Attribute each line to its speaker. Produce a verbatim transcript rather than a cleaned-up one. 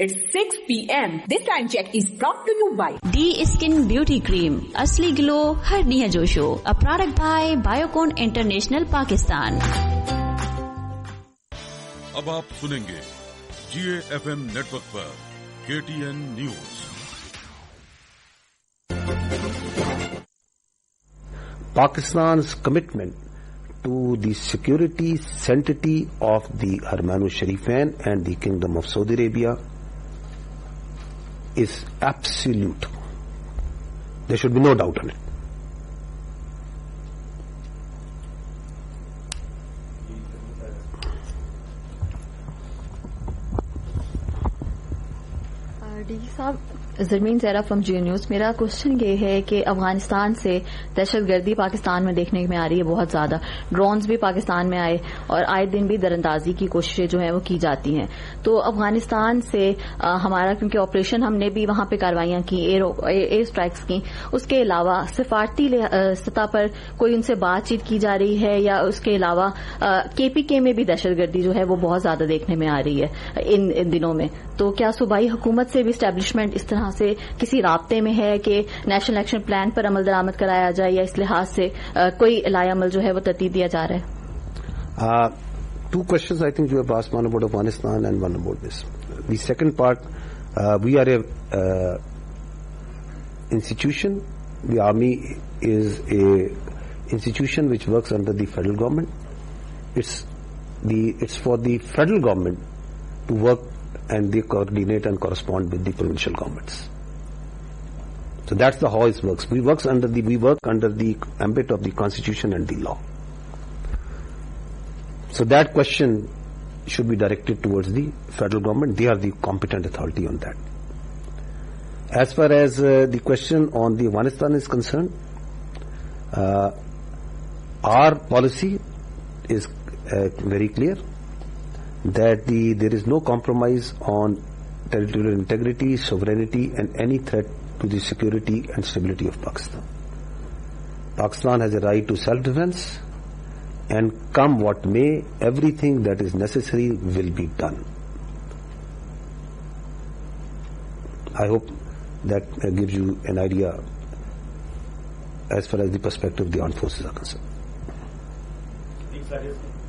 Speaker 1: It's six p m This time check is brought to you by
Speaker 2: D Skin Beauty Cream. असली glow हर निया जोशो. A product by Biocon International Pakistan.
Speaker 3: अब आप सुनेंगे जी A F M network पर के T N news.
Speaker 4: Pakistan's commitment to the security sanctity of the Haramain al-Sharifain and the Kingdom of Saudi Arabia is absolute. There should be no doubt on it.
Speaker 5: D साहब, ज़रमीन Zahra from ji news. मेरा question ये है कि अफगानिस्तान से दहशतगर्दी पाकिस्तान में देखने में आ रही है बहुत ज़्यादा. ड्रोन्स भी पाकिस्तान में आए और आए दिन भी दरअंदाजी की कोशिशें जो हैं वो की जाती हैं. तो अफगानिस्तान से आ, हमारा क्योंकि ऑपरेशन हमने भी वहां पे कार्रवाइयां की, एयर एयर स्ट्राइक्स की, उसके अलावा सिफारती सतह पर कोई उनसे बातचीत की जा रही है या उसके अलावा केपीके में भी दहशतगर्दी जो है वो बहुत ज़्यादा देखने में आ रही है इन, इन दिनों में. तो क्या सूबाई हुकूमत से भी इस्टेब्लिशमेंट इस तरह से किसी राब्ते में है कि नेशनल एक्शन प्लान पर अमल दरामद कराया जाए या इस लिहाज से आ, कोई लायामल जो है वो तरतीब दिया जा रहा है?
Speaker 4: Two questions I think you have asked, one about Afghanistan and one about this. The second part, uh, we are a uh, institution. The army is a institution which works under the federal government. It's the it's for the federal government to work and they coordinate and correspond with the provincial governments. So that's the how it works. We works under the we work under the ambit of the constitution and the law. So that question should be directed towards the federal government. They are the competent authority on that. As far as uh, the question on the Afghanistan is concerned, uh, our policy is uh, very clear that the there is no compromise on territorial integrity, sovereignty, and any threat to the security and stability of Pakistan. Pakistan has a right to self-defense, and come what may, everything that is necessary will be done. I hope that uh, gives you an idea as far as the perspective of the armed forces are concerned.